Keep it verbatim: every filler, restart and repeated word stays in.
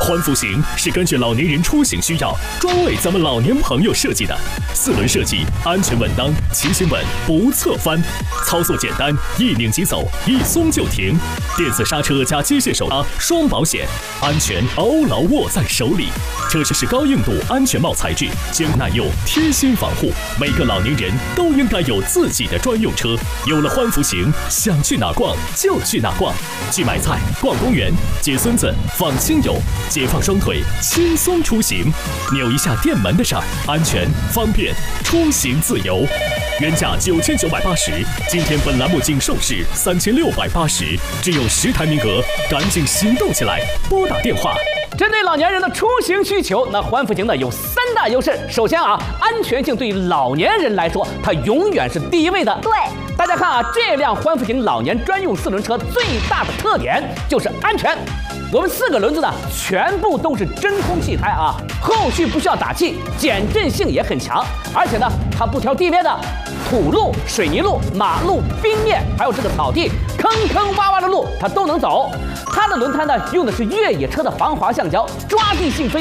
欢福行是根据老年人出行需要，专为咱们老年朋友设计的。四轮设计，安全稳当，骑行稳，不侧翻，操作简单，一拧即走，一松就停。电子刹车加机械手刹，双保险，安全牢牢握在手里。车身是高硬度安全帽材质，坚固耐用，贴心防护。每个老年人都应该有自己的专用车。有了欢福行，想去哪逛就去哪逛，去买菜、逛公园、接孙子、放亲友，解放双腿，轻松出行。扭一下电门的事儿，安全方便，出行自由。原价九千九百八十，今天本栏目仅售市三千六百八十，只有十台名额，赶紧行动起来，拨打电话。 针对老年人的出行需求，那欢福行呢有三大优势。首先啊，安全性对于老年人来说，它永远是第一位的。 对， 大家看啊，这辆欢福行老年专用四轮车最大的特点就是安全。我们四个轮子呢，全部都是真空气胎啊，后续不需要打气，减震性也很强，而且呢，它不挑地面的，土路、水泥路、马路、冰面，还有这个草地，坑坑洼洼的路它都能走。它的轮胎呢，用的是越野车的防滑橡胶，抓地性非